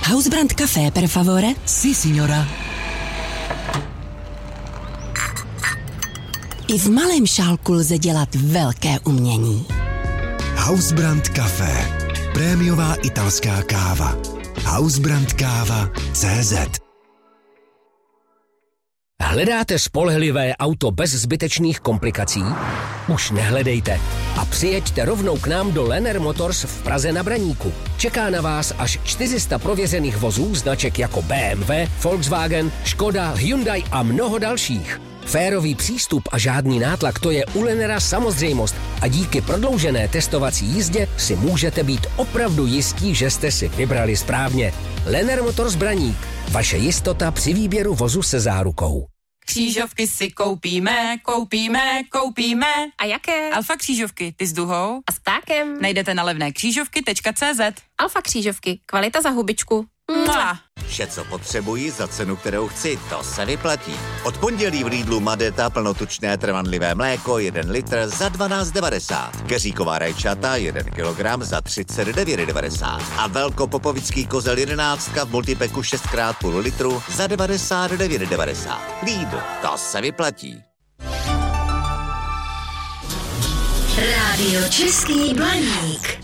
Hausbrand Café, per favore? Si, signora. I v malém šálku lze dělat velké umění. Hausbrand Café. Prémiová italská káva. Hausbrandkáva.cz. Hledáte spolehlivé auto bez zbytečných komplikací? Už nehledejte a přijeďte rovnou k nám do Lenner Motors v Praze na Braníku. Čeká na vás až 400 prověřených vozů značek jako BMW, Volkswagen, Škoda, Hyundai a mnoho dalších. Férový přístup a žádný nátlak, to je u Lennera samozřejmost a díky prodloužené testovací jízdě si můžete být opravdu jistí, že jste si vybrali správně. Lenner Motors Braník. Vaše jistota při výběru vozu se zárukou. Křížovky si koupíme. A jaké? Alfa křížovky, ty s duhou A s ptákem. najdete na levnékřížovky.cz. Alfa křížovky, kvalita za hubičku. Mua. Vše, co potřebuji za cenu, kterou chci, to se vyplatí. Od pondělí v Lidlu Madeta plnotučné trvanlivé mléko 1 litr za 12,90. Keříková rajčata 1 kilogram za 39,90. A velkopopovický kozel 11 v multipeku 6x půl litru za 99,90. Lidl, to se vyplatí. Rádio Český Blaník.